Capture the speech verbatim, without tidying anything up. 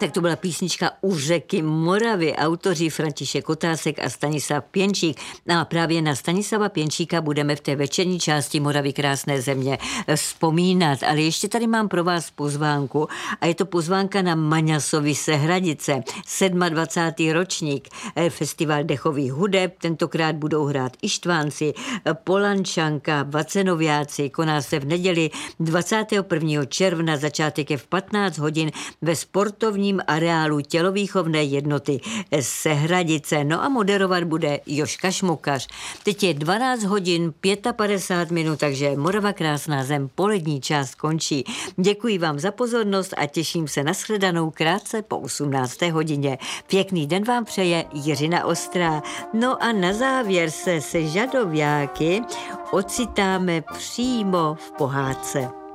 tak to byla písnička U řeky Moravy, autoři František Kotásek a Stanislav Pěnčík. A právě na Stanislava Pěnčíka budeme v té večerní části Moravy krásné země vzpomínat. Ale ještě tady mám pro vás pozvánku a je to pozvánka na Maňasovi Sehradice, dvacátý sedmý ročník, festival dechových hudeb, tentokrát budou hrát Ištvánci, Polančanka, Vacenoviáci, koná se v neděli dvacátého prvního června, začátek je v patnáct hodin ve sportovním areálu tělovýchovné jednoty Sehradice. No a moderovat bude Jožka Šmukař. Teď je dvanáct hodin padesát pět minut, takže Morava krásná zem, polední část končí. Děkuji vám za pozornost a těším se na shledanou krátce po osmnácté hodině. Pěkný den vám přeje Jiřina Ostrá. No a na závěr se se žadováky ocitáme přímo v pohádce.